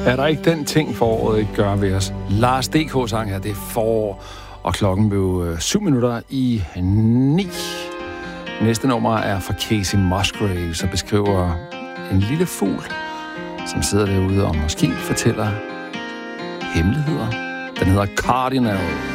Er der ikke den ting, foråret ikke gør ved os? Lars D.K. sang her, det er forår, og klokken blev 7:07. Næste nummer er fra Casey Musgraves, og beskriver en lille fugl, som sidder derude og måske fortæller hemmeligheder. Den hedder Cardinal.